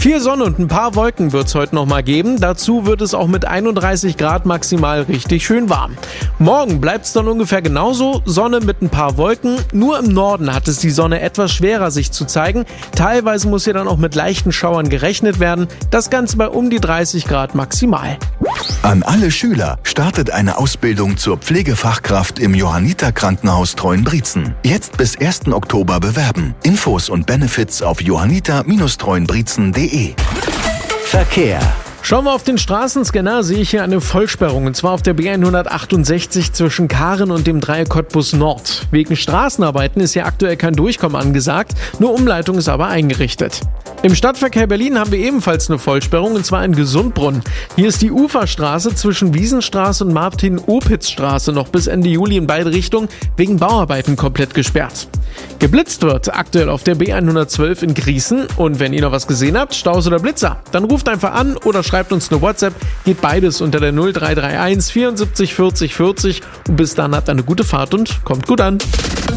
Viel Sonne und ein paar Wolken wird es heute noch mal geben. Dazu wird es auch mit 31 Grad maximal richtig schön warm. Morgen bleibt es dann ungefähr genauso. Sonne mit ein paar Wolken. Nur im Norden hat es die Sonne etwas schwerer sich zu zeigen. Teilweise muss hier dann auch mit leichten Schauern gerechnet werden. Das Ganze bei um die 30 Grad maximal. An alle Schüler startet eine Ausbildung zur Pflegefachkraft im Johanniter-Krankenhaus Treuenbrietzen. Jetzt bis 1. Oktober bewerben. Infos und Benefits auf johanniter-treuenbrietzen.de. Verkehr. Schauen wir auf den Straßenscanner, sehe ich hier eine Vollsperrung, und zwar auf der B168 zwischen Karen und dem Dreieck Cottbus Nord. Wegen Straßenarbeiten ist hier aktuell kein Durchkommen angesagt, nur Umleitung ist aber eingerichtet. Im Stadtverkehr Berlin haben wir ebenfalls eine Vollsperrung, und zwar in Gesundbrunn. Hier ist die Uferstraße zwischen Wiesenstraße und Martin-Opitz-Straße noch bis Ende Juli in beide Richtungen wegen Bauarbeiten komplett gesperrt. Geblitzt wird aktuell auf der B112 in Grießen, und wenn ihr noch was gesehen habt, Staus oder Blitzer, dann ruft einfach an oder schreibt uns eine WhatsApp, geht beides unter der 0331 74 40 40, und bis dann habt eine gute Fahrt und kommt gut an.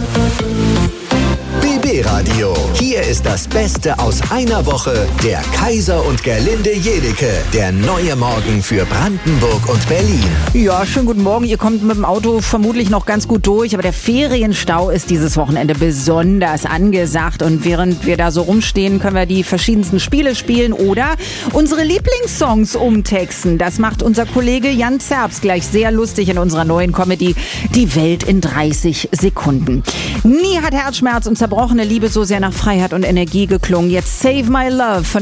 BB Radio. Hier ist das Beste aus einer Woche. Der Kaiser und Gerlinde Jedecke. Der neue Morgen für Brandenburg und Berlin. Ja, schönen guten Morgen. Ihr kommt mit dem Auto vermutlich noch ganz gut durch, aber der Ferienstau ist dieses Wochenende besonders angesagt. Und während wir da so rumstehen, können wir die verschiedensten Spiele spielen oder unsere Lieblingssongs umtexten. Das macht unser Kollege Jan Zerbs gleich sehr lustig in unserer neuen Comedy Die Welt in 30 Sekunden. Nie hat Herzschmerz und zerbrochene Liebe so sehr nach Freiheit und Energie geklungen. Jetzt Save My Love von